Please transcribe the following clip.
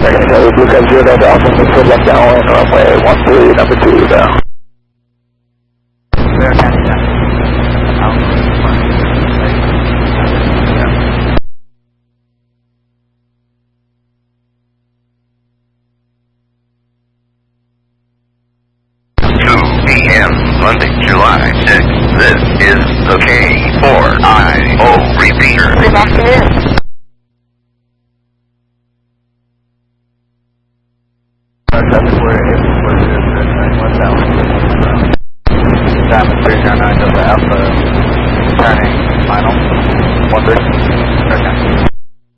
Second Charlie, Blue Cab 0 Delta Alpha, move to left downwind, runway 13, number 2 down. Bear County down. Monday, July 6th. This is the K4IO repeater. Good afternoon. Diamond 309 Delta Alpha, turning final 13.